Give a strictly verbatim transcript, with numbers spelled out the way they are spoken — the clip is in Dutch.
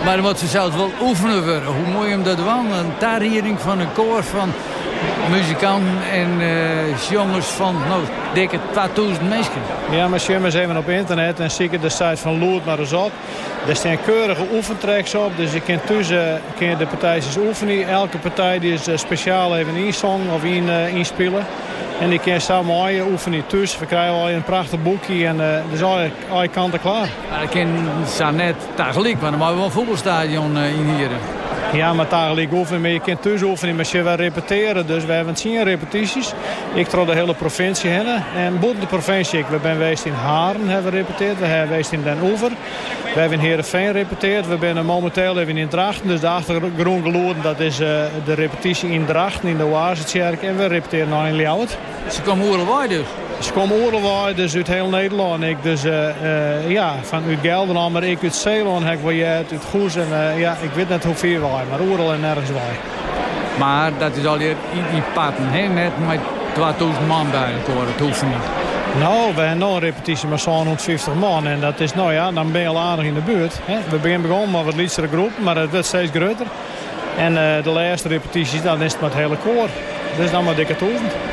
Maar dan moet ze zelfs wel oefenen worden. Hoe mooi hem dat wel. Een tarhiering van een koor van muzikanten en uh, jongens van nou, dikke tweeduizend mensen. Ja, maar je eens even op internet en zie je de site van Loert maar eens op. Er staan keurige oefentracks op, dus je kunt tussen kun je de partijtjes oefenen. Elke partij die is uh, speciaal even inzongen of in, uh, inspelen. En die kun je samen mooie oefenen thuis. We krijgen al een prachtig boekje en uh, dus al je kanten klaar. Maar ik ken ze net tegelijk, maar dan hebben we wel een voetbalstadion uh, in hier. Ja, maar tegelijk oefenen, maar je kunt thuis oefenen, maar je wil repeteren. Dus we hebben tien repetities. Ik trok de hele provincie heen. En boven de provincie, we zijn geweest in Haren, hebben we repeteerd. We hebben geweest in Den Oever. We hebben in Heerenveen repeteerd. We zijn momenteel even in Drachten. Dus de achtergrond gelopen, dat is uh, de repetitie in Drachten, in de Oasekerk. En we repeteren nog in Ljouwert. Ze komen oorlog dus? Ze komen oorlog dus uit heel Nederland. Ik dus, uh, uh, ja, van uit Gelderland, maar ik uit Zeeland, heb ik uit Goes. En uh, ja, ik weet niet hoeveel wij, maar oorlog en nergens wij. Maar dat is al hier in die patten, hè? Net met tweeduizend man bij elkaar, het hoeft niet. Nou, we hebben nog een repetitie met zo'n honderdvijftig man. En dat is, nou ja, dan ben je al aardig in de buurt. Hè? We beginnen begonnen met wat lietsere groepen, maar het wordt steeds groter. En uh, de laatste repetities, dan is het met het hele koor. Dus dan maar dikke duizend.